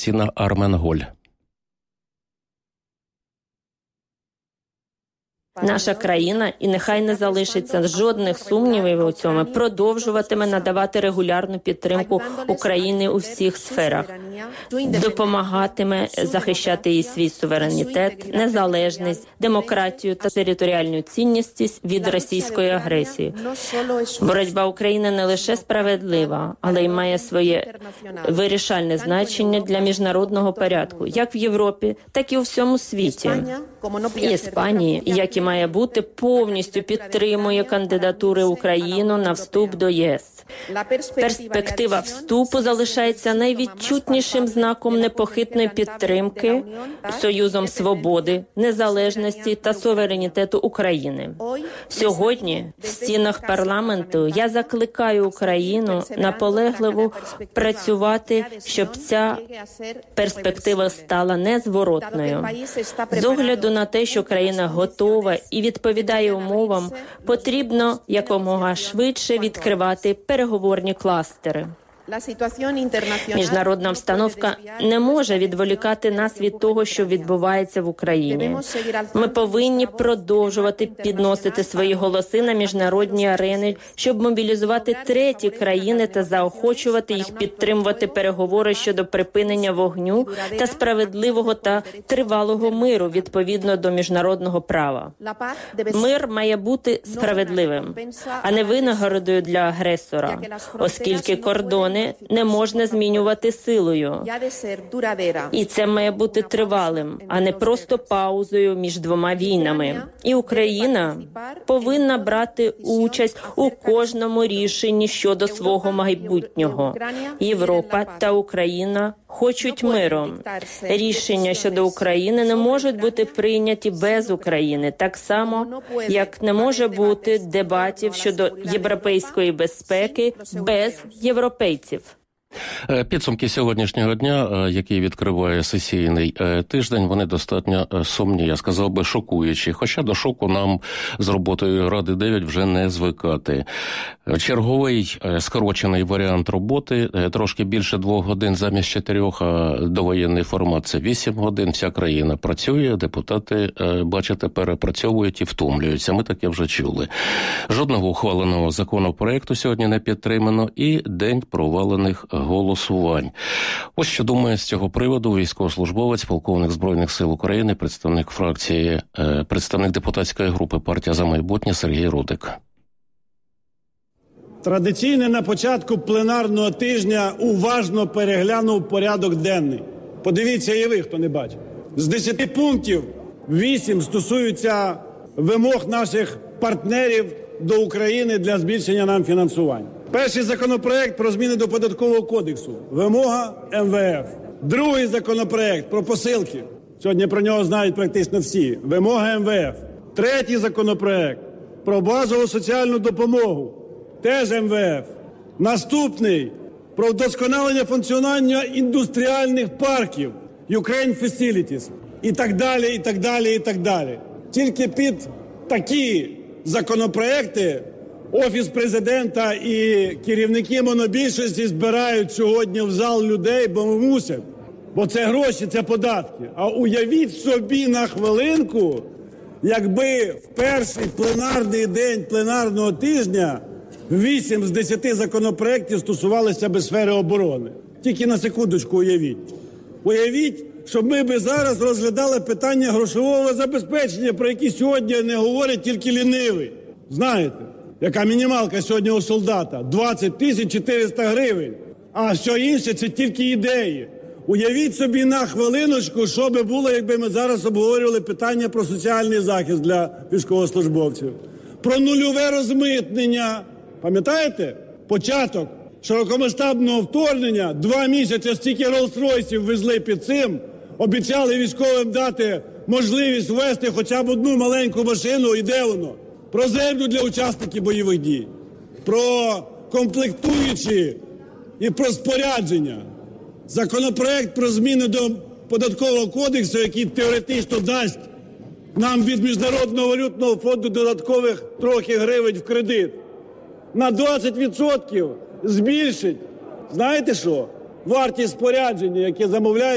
Крістіна Арменголь. Наша країна, і нехай не залишиться жодних сумнівів у цьому, продовжуватиме надавати регулярну підтримку Україні у всіх сферах, допомагатиме захищати її свій суверенітет, незалежність, демократію та територіальну цінність від російської агресії. Боротьба України не лише справедлива, але й має своє вирішальне значення для міжнародного порядку, як в Європі, так і у всьому світі. Іспанія, як і має бути, повністю підтримує кандидатури України на вступ до ЄС. Перспектива вступу залишається найвідчутнішим знаком непохитної підтримки Союзом свободи, незалежності та суверенітету України. Сьогодні в стінах парламенту я закликаю Україну наполегливо працювати, щоб ця перспектива стала незворотною. З огляду на те, що країна готова і відповідає умовам, потрібно якомога швидше відкривати переговорні кластери. Міжнародна обстановка не може відволікати нас від того, що відбувається в Україні. Ми повинні продовжувати підносити свої голоси на міжнародній арені, щоб мобілізувати треті країни та заохочувати їх підтримувати переговори щодо припинення вогню та справедливого та тривалого миру відповідно до міжнародного права. Мир має бути справедливим, а не винагородою для агресора, оскільки кордони не можна змінювати силою. І це має бути тривалим, а не просто паузою між двома війнами. І Україна повинна брати участь у кожному рішенні щодо свого майбутнього. Європа та Україна хочуть миру. Рішення щодо України не можуть бути прийняті без України, так само, як не може бути дебатів щодо європейської безпеки без європейців. Підсумки сьогоднішнього дня, який відкриває сесійний тиждень, вони достатньо сумні, я сказав би, шокуючі. Хоча до шоку нам з роботою Ради 9 вже не звикати. Черговий скорочений варіант роботи, трошки більше 2 годин замість 4, а довоєнний формат – це 8 годин. Вся країна працює, депутати, бачите, перепрацьовують і втомлюються. Ми таке вже чули. Жодного ухваленого законопроекту сьогодні не підтримано і день провалених голосувань. Ось що думає з цього приводу військовослужбовець, полковник Збройних сил України, представник фракції, представник депутатської групи «Партія за майбутнє» Сергій Рудик. Традиційно на початку пленарного тижня уважно переглянув порядок денний. Подивіться і ви, хто не бачив. З 10 пунктів 8 стосуються вимог наших партнерів до України для збільшення нам фінансування. Перший законопроект про зміни до Податкового кодексу. Вимога МВФ. Другий законопроект про посилки. Сьогодні про нього знають практично всі. Вимога МВФ. Третій законопроект про базову соціальну допомогу. Теж МВФ. Наступний про вдосконалення функціонування індустріальних парків. Ukraine Facilities. І так далі, і так далі, і так далі. Тільки під такі законопроекти Офіс Президента і керівники монобільшості збирають сьогодні в зал людей, бо мусять. Бо це гроші, це податки. А уявіть собі на хвилинку, якби в перший пленарний день пленарного тижня 8 з 10 законопроєктів стосувалися би сфери оборони. Тільки на секундочку уявіть. Уявіть, щоб ми би зараз розглядали питання грошового забезпечення, про які сьогодні не говорять тільки ліниві. Знаєте, яка мінімалка сьогодні у солдата? 20 400 гривень. А що інше – це тільки ідеї. Уявіть собі на хвилиночку, що би було, якби ми зараз обговорювали питання про соціальний захист для військовослужбовців. Про нульове розмитнення. Пам'ятаєте? Початок широкомасштабного вторгнення. 2 місяці стільки Роллс-Ройсів везли під цим. Обіцяли військовим дати можливість ввести хоча б одну маленьку машину. І де воно? Про землю для учасників бойових дій. Про комплектуючі і про спорядження. Законопроект про зміни до Податкового кодексу, який теоретично дасть нам від Міжнародного валютного фонду додаткових трохи гривень в кредит. На 20% збільшить, знаєте що? Вартість спорядження, яке замовляє